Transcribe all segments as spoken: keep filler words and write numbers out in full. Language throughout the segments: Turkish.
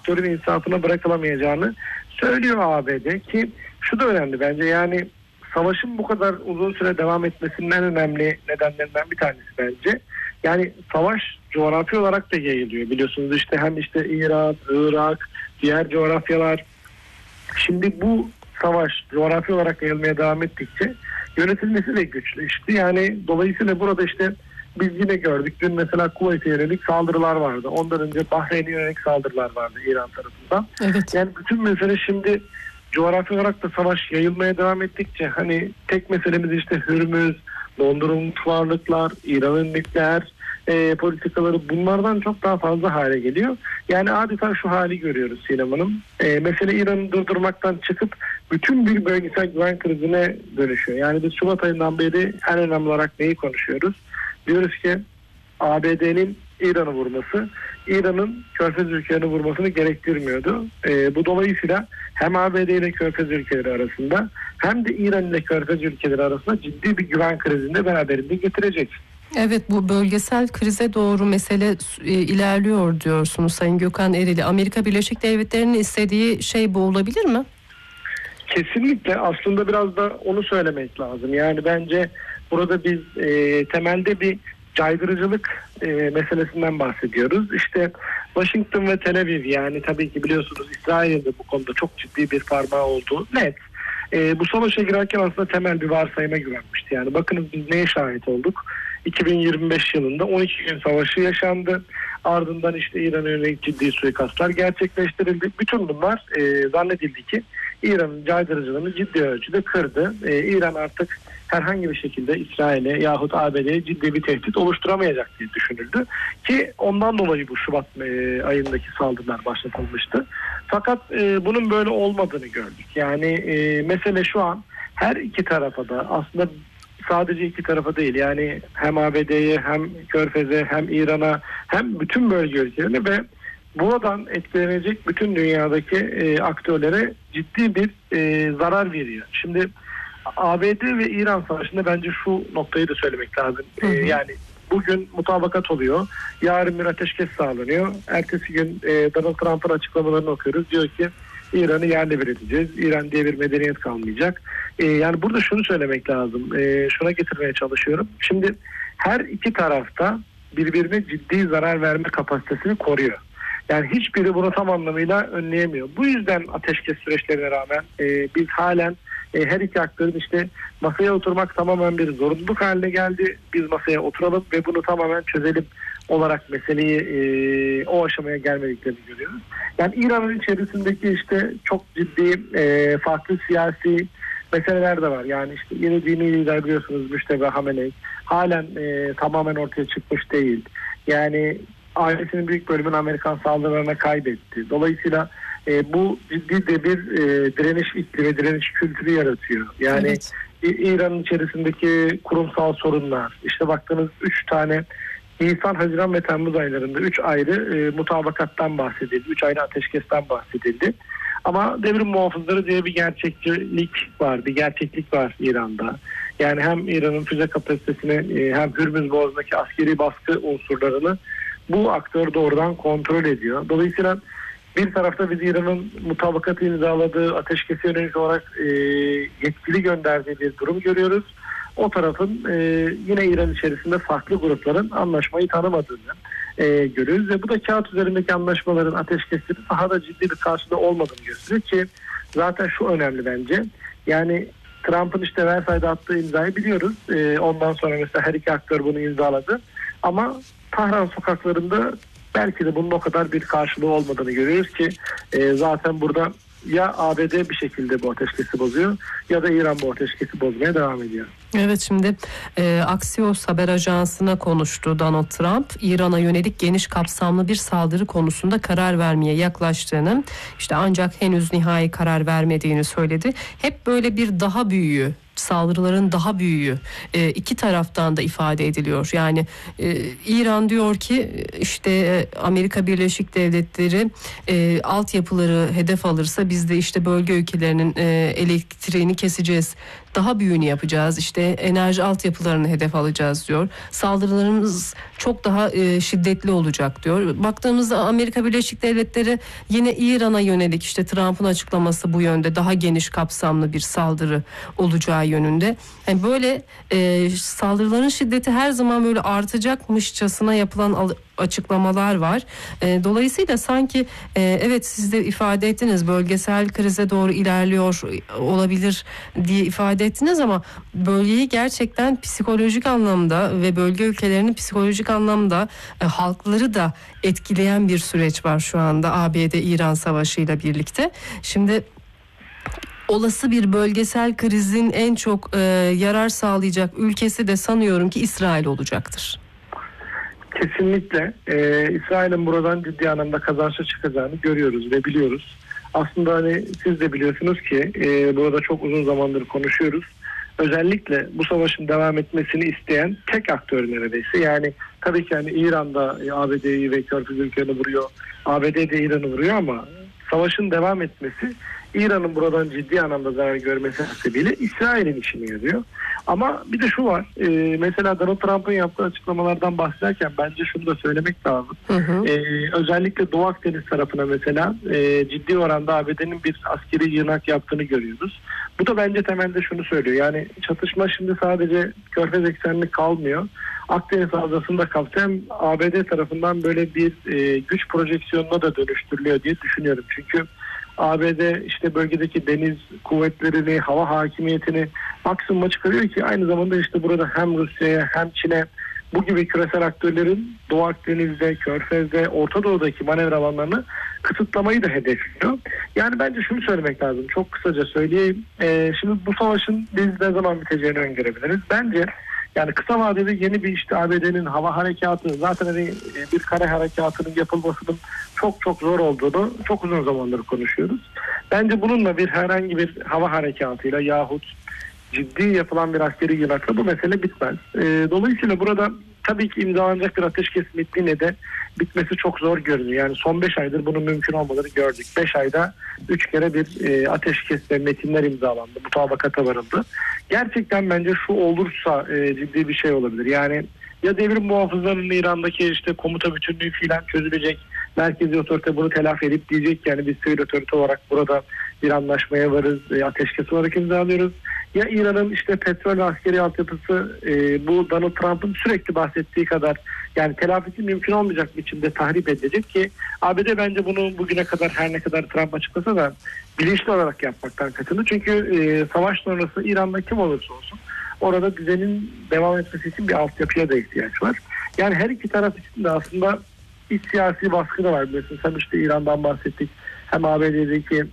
aktörün insafına bırakılamayacağını söylüyor A B D ki şu da önemli bence, yani savaşın bu kadar uzun süre devam etmesinin en önemli nedenlerinden bir tanesi bence. Yani savaş coğrafi olarak da yayılıyor biliyorsunuz, işte hem işte İran, Irak, diğer coğrafyalar. Şimdi bu savaş coğrafi olarak yayılmaya devam ettikçe yönetilmesi de güçleşti. Yani dolayısıyla burada işte biz yine gördük. Dün mesela Kuveyt'e yönelik saldırılar vardı. Ondan önce Bahreyn'e yönelik saldırılar vardı İran tarafından. Evet. Yani bütün mesele şimdi coğrafi olarak da savaş yayılmaya devam ettikçe hani tek meselemiz işte Hürmüz, dondurulmuş varlıklar, İran'ın nükleer e, politikaları, bunlardan çok daha fazla hale geliyor. Yani adeta şu hali görüyoruz Sinem Hanım. E, mesele İran'ı durdurmaktan çıkıp bütün bir bölgesel güven krizine dönüşüyor. Yani biz Şubat ayından beri en önemli olarak neyi konuşuyoruz? Diyoruz ki A B D'nin İran'ı vurması, İran'ın Körfez ülkelerini vurmasını gerektirmiyordu. E, bu dolayısıyla hem A B D ile Körfez ülkeleri arasında hem de İran ile Körfez ülkeleri arasında ciddi bir güven krizinde beraberinde getirecek. Evet, bu bölgesel krize doğru mesele e, ilerliyor diyorsunuz Sayın Gökhan Ereğli. Amerika Birleşik Devletleri'nin istediği şey bu olabilir mi? Kesinlikle, aslında biraz da onu söylemek lazım. Yani bence burada biz e, temelde bir caydırıcılık e, meselesinden bahsediyoruz. İşte Washington ve Tel Aviv, yani tabii ki biliyorsunuz İsrail'in de bu konuda çok ciddi bir parmağı olduğu net. E, bu savaşa girerken aslında temel bir varsayıma güvenmişti. Yani bakınız biz neye şahit olduk? iki bin yirmi beş yılında on iki gün savaşı yaşandı. Ardından işte İran'a yönelik ciddi suikastlar gerçekleştirildi. Bütün bunlar e, zannedildi ki İran'ın caydırıcılığını ciddi ölçüde kırdı. E, İran artık herhangi bir şekilde İsrail'e yahut A B D'ye ciddi bir tehdit oluşturamayacak diye düşünüldü. Ki ondan dolayı bu Şubat e, ayındaki saldırılar başlatılmıştı. Fakat e, bunun böyle olmadığını gördük. Yani e, mesele şu an her iki tarafa da, aslında sadece iki tarafa değil, yani hem A B D'ye hem Körfez'e hem İran'a hem bütün bölge ülkelerine ve buradan etkilenecek bütün dünyadaki e, aktörlere ciddi bir e, zarar veriyor. Şimdi A B D ve İran savaşında bence şu noktayı da söylemek lazım. E, yani bugün mutabakat oluyor. Yarın bir ateşkes sağlanıyor. Ertesi gün e, Donald Trump'ın açıklamalarını okuyoruz. Diyor ki İran'ı yerle bir edeceğiz. İran diye bir medeniyet kalmayacak. E, yani burada şunu söylemek lazım. E, şuna getirmeye çalışıyorum. Şimdi her iki tarafta birbirine ciddi zarar verme kapasitesini koruyor. Yani hiçbiri bunu tam anlamıyla önleyemiyor. Bu yüzden ateşkes süreçlerine rağmen e, biz halen e, her iki aktörün işte masaya oturmak tamamen bir zorunluluk haline geldi. Biz masaya oturalım ve bunu tamamen çözelim olarak meseleyi e, o aşamaya gelmediklerini görüyoruz. Yani İran'ın içerisindeki işte çok ciddi e, farklı siyasi meseleler de var. Yani işte yeni dini lider biliyorsunuz Müşteba Hamenei halen e, tamamen ortaya çıkmış değil. Yani ailesinin büyük bölümünü Amerikan saldırılarına kaybetti. Dolayısıyla e, bu ciddi de bir e, direniş iklimi, direniş kültürü yaratıyor. Yani evet. İran'ın içerisindeki kurumsal sorunlar, işte baktığınız üç tane Nisan, Haziran ve Temmuz aylarında üç ayrı e, mutabakattan bahsedildi. Üç ayrı ateşkesten bahsedildi. Ama devrim muhafızları diye bir gerçeklik var, bir gerçeklik var İran'da. Yani hem İran'ın füze kapasitesini e, hem Hürmüz Boğazı'ndaki askeri baskı unsurlarını bu aktör doğrudan kontrol ediyor. Dolayısıyla bir tarafta biz İran'ın mutabakatı imzaladığı ateşkese yönelik olarak e, yetkili gönderdiği bir durum görüyoruz. O tarafın e, yine İran içerisinde farklı grupların anlaşmayı tanımadığını e, görüyoruz. Ve bu da kağıt üzerindeki anlaşmaların ateşkesinin sahada ciddi bir karşılığı olmadığını gösteriyor ki zaten şu önemli bence. Yani Trump'ın işte Versay'da attığı imzayı biliyoruz. E, ondan sonra mesela her iki aktör bunu imzaladı. Ama Tahran sokaklarında belki de bunun o kadar bir karşılığı olmadığını görüyoruz ki e, zaten burada ya A B D bir şekilde bu ateşkesi bozuyor ya da İran bu ateşkesi bozmaya devam ediyor. Evet, şimdi e, Axios haber ajansına konuştu Donald Trump. İran'a yönelik geniş kapsamlı bir saldırı konusunda karar vermeye yaklaştığını, işte ancak henüz nihai karar vermediğini söyledi. Hep böyle bir daha büyüğü saldırıların daha büyüğü e, iki taraftan da ifade ediliyor. Yani e, İran diyor ki işte e, Amerika Birleşik Devletleri e, altyapıları hedef alırsa biz de işte bölge ülkelerinin e, elektriğini keseceğiz. Daha büyüğünü yapacağız. İşte enerji altyapılarını hedef alacağız diyor. Saldırılarımız çok daha e, şiddetli olacak diyor. Baktığımızda Amerika Birleşik Devletleri yine İran'a yönelik işte Trump'ın açıklaması bu yönde daha geniş kapsamlı bir saldırı olacağı yönünde. Yani böyle e, saldırıların şiddeti her zaman böyle artacakmışçasına yapılan açıklamalar var. E, dolayısıyla sanki e, evet siz de ifade ettiniz bölgesel krize doğru ilerliyor olabilir diye ifade ettiniz ama bölgeyi gerçekten psikolojik anlamda ve bölge ülkelerinin psikolojik anlamda e, halkları da etkileyen bir süreç var şu anda A B D-İran savaşıyla birlikte. Şimdi olası bir bölgesel krizin en çok e, yarar sağlayacak ülkesi de sanıyorum ki İsrail olacaktır. Kesinlikle. Ee, İsrail'in buradan ciddi anlamda kazançlı çıkacağını görüyoruz ve biliyoruz. Aslında hani siz de biliyorsunuz ki e, burada çok uzun zamandır konuşuyoruz. Özellikle bu savaşın devam etmesini isteyen tek aktör neredeyse. Yani tabii ki hani İran'da e, A B D'yi ve Körfez ülkelerini vuruyor. A B D de İran'ı vuruyor ama savaşın devam etmesi İran'ın buradan ciddi anlamda zarar görmesi sebebiyle İsrail'in işine yarıyor. Ama bir de şu var. E, mesela Donald Trump'ın yaptığı açıklamalardan bahsederken bence şunu da söylemek lazım. Hı hı. E, özellikle Doğu Akdeniz tarafına mesela e, ciddi oranda A B D'nin bir askeri yığınak yaptığını görüyoruz. Bu da bence temelde şunu söylüyor. Yani çatışma şimdi sadece Körfez eksenli kalmıyor. Akdeniz Havzası'nda kapsa hem A B D tarafından böyle bir e, güç projeksiyonuna da dönüştürülüyor diye düşünüyorum. Çünkü A B D işte bölgedeki deniz kuvvetlerini, hava hakimiyetini maksimuma çıkarıyor ki aynı zamanda işte burada hem Rusya'ya hem Çin'e bu gibi küresel aktörlerin Doğu Akdeniz'de, Körfez'de, Orta Doğu'daki manevra alanlarını kısıtlamayı da hedefliyor. Yani bence şunu söylemek lazım. Çok kısaca söyleyeyim. Ee, şimdi bu savaşın biz ne zaman biteceğini öngörebiliriz. Bence yani kısa vadede yeni bir işte A B D'nin hava harekatı, zaten hani bir kara harekatının yapılmasının çok çok zor olduğunu çok uzun zamandır konuşuyoruz. Bence bununla bir herhangi bir hava harekatıyla yahut ciddi yapılan bir askeri yığınakla bu mesele bitmez. E, dolayısıyla burada tabii ki imzalanacak bir ateşkes metniyle de bitmesi çok zor görünüyor. Yani son beş aydır bunun mümkün olmadığını gördük. beş ayda üç kere bir e, ateşkes ve metinler imzalandı. Mutabakata varıldı. Gerçekten bence şu olursa e, ciddi bir şey olabilir. Yani ya devrim muhafızlarının İran'daki işte komuta bütünlüğü filan çözülecek. Merkezi otorite bunu telafi edip diyecek yani biz sivil otorite olarak burada bir anlaşmaya varız. E, ateşkes olarak imzalıyoruz. Ya İran'ın işte petrol ve askeri altyapısı e, bu Donald Trump'ın sürekli bahsettiği kadar yani telafisi mümkün olmayacak biçimde tahrip edilecek ki A B D bence bunu bugüne kadar her ne kadar Trump açıklasa da bilinçli olarak yapmaktan kaçındı. Çünkü e, savaş sonrası İran'da kim olursa olsun orada düzenin devam etmesi için bir altyapıya da ihtiyaç var. Yani her iki taraf için de aslında iç siyasi baskı da var. Biliyorsunuz hem işte İran'dan bahsettik hem A B D'deki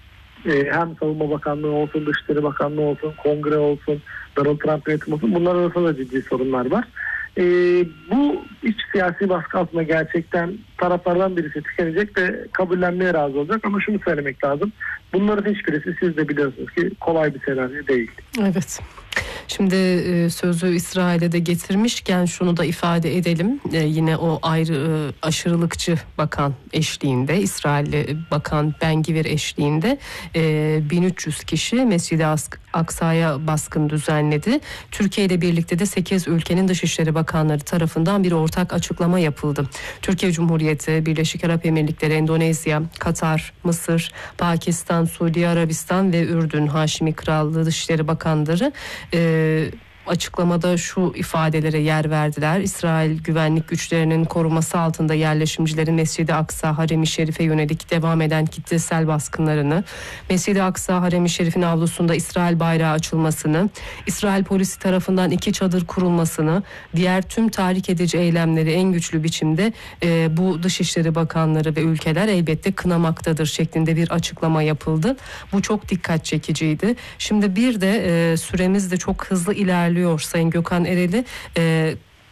hem Savunma Bakanlığı olsun, Dışişleri Bakanlığı olsun, Kongre olsun, Donald Trump yönetimi olsun bunlar arasında da ciddi sorunlar var. Ee, bu iç siyasi baskı altında gerçekten taraflardan birisi tükenecek ve kabullenmeye razı olacak ama şunu söylemek lazım. Bunların hiçbirisi siz de biliyorsunuz ki kolay bir senaryo değil. Evet. Şimdi e, sözü İsrail'e de getirmişken şunu da ifade edelim. E, yine o ayrı e, aşırılıkçı bakan eşliğinde, İsrailli bakan Ben-Gvir eşliğinde e, bin üç yüz kişi Mescid-i Aksa'ya baskın düzenledi. Türkiye ile birlikte de sekiz ülkenin Dışişleri Bakanları tarafından bir ortak açıklama yapıldı. Türkiye Cumhuriyeti, Birleşik Arap Emirlikleri, Endonezya, Katar, Mısır, Pakistan, Suudi Arabistan ve Ürdün Haşimi Krallığı Dışişleri Bakanları e, açıklamada şu ifadelere yer verdiler. İsrail güvenlik güçlerinin koruması altında yerleşimcilerin Mescid-i Aksa Harem-i Şerif'e yönelik devam eden kitlesel baskınlarını, Mescid-i Aksa Harem-i Şerif'in avlusunda İsrail bayrağı açılmasını, İsrail polisi tarafından iki çadır kurulmasını, diğer tüm tahrik edici eylemleri en güçlü biçimde e, bu Dışişleri Bakanları ve ülkeler elbette kınamaktadır şeklinde bir açıklama yapıldı. Bu çok dikkat çekiciydi. Şimdi bir de e, süremiz de çok hızlı ilerliyor. Sayın Gökhan Ereli, e,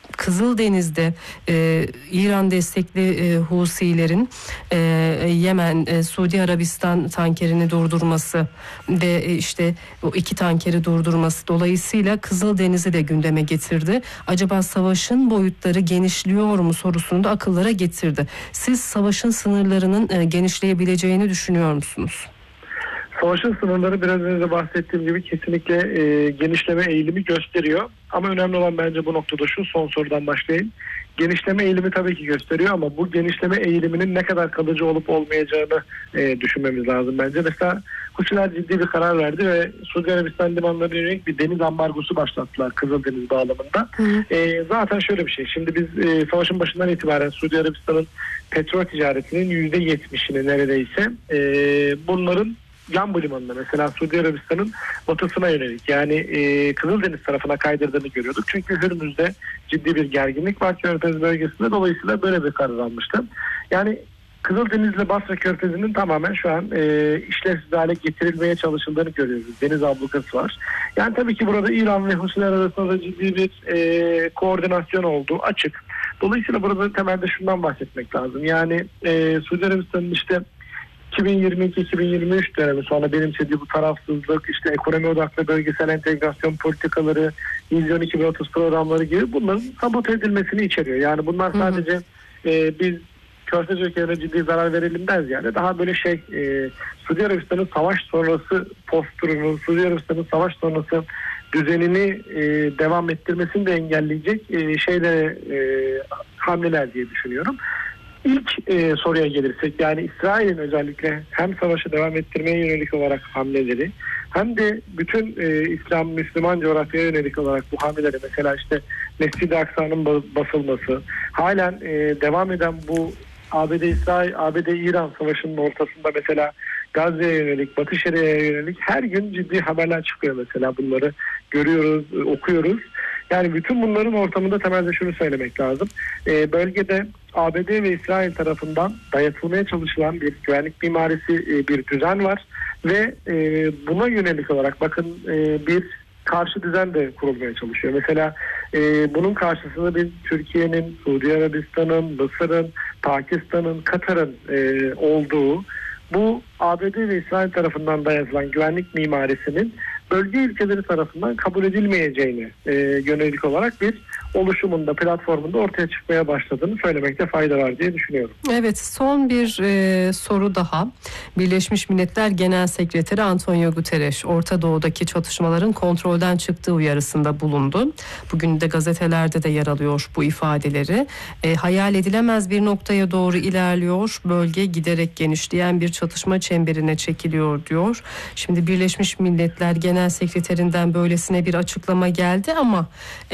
Kızıldeniz'de e, İran destekli e, Husilerin e, Yemen e, Suudi Arabistan tankerini durdurması ve e, işte o iki tankeri durdurması dolayısıyla Kızıldeniz'i de gündeme getirdi. Acaba savaşın boyutları genişliyor mu sorusunu da akıllara getirdi. Siz savaşın sınırlarının e, genişleyebileceğini düşünüyor musunuz? Savaşın sınırları biraz önce bahsettiğim gibi kesinlikle e, genişleme eğilimi gösteriyor. Ama önemli olan bence bu noktada şu, son sorudan başlayayım. Genişleme eğilimi tabii ki gösteriyor ama bu genişleme eğiliminin ne kadar kalıcı olup olmayacağını e, düşünmemiz lazım bence. Mesela Husiler ciddi bir karar verdi ve Suudi Arabistan limanlarına yönelik bir deniz ambargosu başlattılar Kızıldeniz bağlamında. E, zaten şöyle bir şey. Şimdi biz e, savaşın başından itibaren Suudi Arabistan'ın petrol ticaretinin yüzde yetmişini neredeyse e, bunların Yanbu limanına, mesela Suudi Arabistan'ın batısına yönelik, yani e, Kızıldeniz tarafına kaydırdığını görüyorduk. Çünkü Hürmüz'de ciddi bir gerginlik var Körfez bölgesinde, dolayısıyla böyle bir karar almıştı. Yani Kızıldeniz'le Basra Körfezi'nin tamamen şu an e, işlevsiz hale getirilmeye çalışıldığını görüyoruz. Deniz ablukası var. Yani tabii ki burada İran ve Husiler arasında da ciddi bir e, koordinasyon olduğu açık. Dolayısıyla burada temelde şundan bahsetmek lazım. Yani e, Suudi Arabistan'ın işte iki bin yirmi iki iki bin yirmi üç dönemi sonra benimsediği bu tarafsızlık, işte ekonomi odaklı bölgesel entegrasyon politikaları, Vizyon iki bin otuz programları gibi bunların sabote edilmesini içeriyor. Yani bunlar sadece hı hı. E, biz Körfez ülkelerine ciddi zarar verelimden ziyade daha böyle şey e, Suudi Arabistan'ın savaş sonrası posturunu, Suudi Arabistan'ın savaş sonrası düzenini e, devam ettirmesini de engelleyecek e, şeylere e, hamleler diye düşünüyorum. İlk e, soruya gelirsek, yani İsrail'in özellikle hem savaşı devam ettirmeye yönelik olarak hamleleri hem de bütün e, İslam, Müslüman coğrafyaya yönelik olarak bu hamleleri, mesela işte Mescid-i Aksa'nın basılması, halen e, devam eden bu A B D-İsrail, A B D-İran savaşının ortasında mesela Gazze'ye yönelik, Batı Şeria'ya yönelik her gün ciddi haberler çıkıyor mesela, bunları görüyoruz, okuyoruz. Yani bütün bunların ortamında temelde şunu söylemek lazım. E, bölgede A B D ve İsrail tarafından dayatılmaya çalışılan bir güvenlik mimarisi, e, bir düzen var ve e, buna yönelik olarak bakın e, bir karşı düzen de kurulmaya çalışıyor. Mesela e, bunun karşısında biz Türkiye'nin, Suudi Arabistan'ın, Mısır'ın, Pakistan'ın, Katar'ın e, olduğu bu A B D ve İsrail tarafından dayatılan güvenlik mimarisinin bölge ülkeleri tarafından kabul edilmeyeceğini e, yönelik olarak bir oluşumunda, platformunda ortaya çıkmaya başladığını söylemekte fayda var diye düşünüyorum. Evet, son bir e, soru daha. Birleşmiş Milletler Genel Sekreteri Antonio Guterres, Orta Doğu'daki çatışmaların kontrolden çıktığı uyarısında bulundu. Bugün de gazetelerde de yer alıyor bu ifadeleri. E, hayal edilemez bir noktaya doğru ilerliyor. Bölge giderek genişleyen bir çatışma çemberine çekiliyor diyor. Şimdi Birleşmiş Milletler Genel Sekreterinden böylesine bir açıklama geldi ama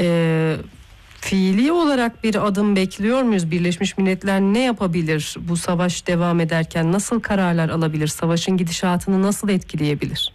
e, fiili olarak bir adım bekliyor muyuz? Birleşmiş Milletler ne yapabilir? Bu savaş devam ederken nasıl kararlar alabilir? Savaşın gidişatını nasıl etkileyebilir?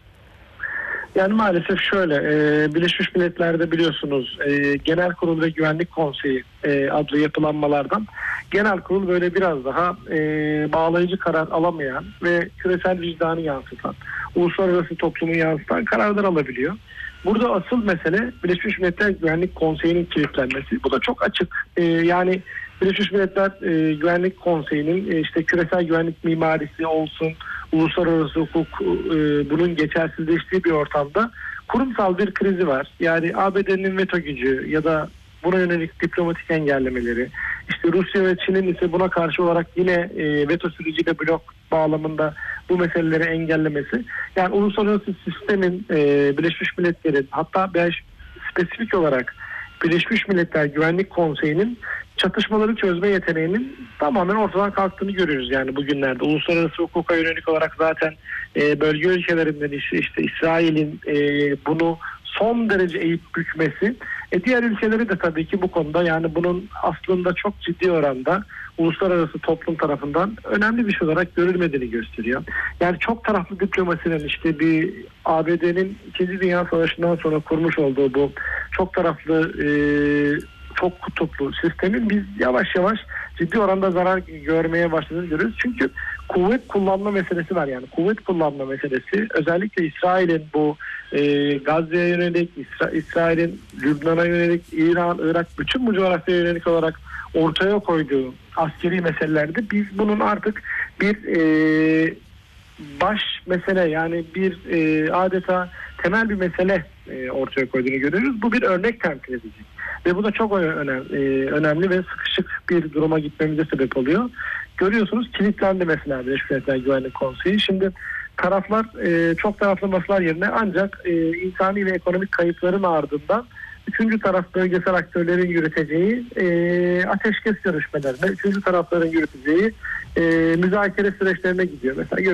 Yani maalesef şöyle, e, Birleşmiş Milletler'de biliyorsunuz e, Genel Kurul ve Güvenlik Konseyi e, adlı yapılanmalardan Genel Kurul böyle biraz daha e, bağlayıcı karar alamayan ve küresel vicdanı yansıtan, uluslararası toplumu yansıtan kararlar alabiliyor. Burada asıl mesele Birleşmiş Milletler Güvenlik Konseyi'nin kilitlenmesi. Bu da çok açık. Ee, yani Birleşmiş Milletler e, Güvenlik Konseyi'nin e, işte küresel güvenlik mimarisi olsun, uluslararası hukuk e, bunun geçersizleştiği bir ortamda kurumsal bir krizi var. Yani A B D'nin veto gücü ya da buna yönelik diplomatik engellemeleri, işte Rusya ve Çin'in ise buna karşı olarak yine e, veto süreciyle blok bağlamında bu meseleleri engellemesi. Yani uluslararası sistemin, e, Birleşmiş Milletler'in, hatta spesifik olarak Birleşmiş Milletler Güvenlik Konseyi'nin çatışmaları çözme yeteneğinin tamamen ortadan kalktığını görüyoruz yani bugünlerde. Uluslararası hukuka yönelik olarak zaten e, bölge ülkelerinden işte, işte İsrail'in e, bunu son derece eğip bükmesi. E diğer ülkeleri de tabii ki bu konuda, yani bunun aslında çok ciddi oranda uluslararası toplum tarafından önemli bir şey olarak görülmediğini gösteriyor. Yani çok taraflı diplomasinin, işte bir A B D'nin İkinci Dünya Savaşı'ndan sonra kurmuş olduğu bu çok taraflı, e, çok kutuplu sistemin biz yavaş yavaş ciddi oranda zarar görmeye başladığını görüyoruz. Çünkü kuvvet kullanma meselesi var yani. Kuvvet kullanma meselesi özellikle İsrail'in bu e, Gazze'ye yönelik, İsra- İsrail'in Lübnan'a yönelik, İran, Irak, bütün bu coğrafyaya yönelik olarak ortaya koyduğu askeri meselelerde biz bunun artık bir e, baş mesele, yani bir e, adeta temel bir mesele e, ortaya koyduğunu görüyoruz. Bu bir örnek temsil edecek. Ve bu da çok önemli, e, önemli ve sıkışık bir duruma gitmemize sebep oluyor. Görüyorsunuz kilitlendi mesela Birleşmiş Milletler Güvenlik Konseyi. Şimdi taraflar e, çok taraflı masalar yerine ancak e, insani ve ekonomik kayıpların ardından üçüncü taraf bölgesel aktörlerin yürüteceği e, ateşkes görüşmelerine, üçüncü tarafların yürüteceği e, müzakere süreçlerine gidiyor. Mesela